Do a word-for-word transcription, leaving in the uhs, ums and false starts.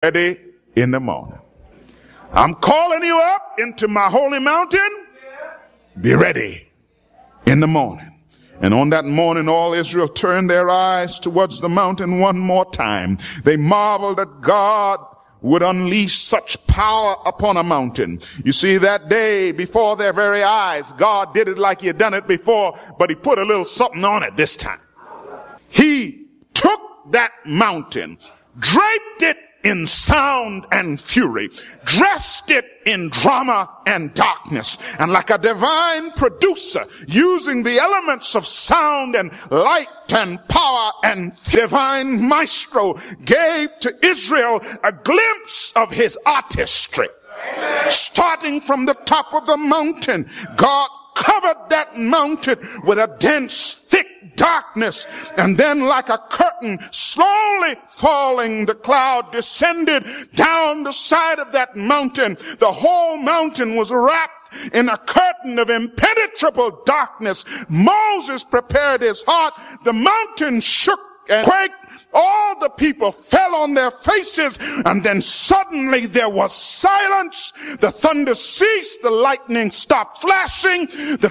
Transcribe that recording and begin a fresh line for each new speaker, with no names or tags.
ready in the morning. I'm calling you up into my holy mountain. Be ready in the morning. And on that morning, all Israel turned their eyes towards the mountain one more time. They marveled that God would unleash such power upon a mountain. You see, that day before their very eyes, God did it like he had done it before, but he put a little something on it this time. He took that mountain, draped it in sound and fury, dressed it in drama and darkness, and like a divine producer, using the elements of sound and light and power and divine maestro, gave to Israel a glimpse of his artistry. Amen. Starting from the top of the mountain, God covered that mountain with a dense, thick darkness, and then like a curtain slowly falling, the cloud descended down the side of that mountain. The whole mountain was wrapped in a curtain of impenetrable darkness. Moses prepared his heart. The mountain shook and quaked. All the people fell on their faces, and then suddenly there was silence. The thunder ceased, the lightning stopped flashing, the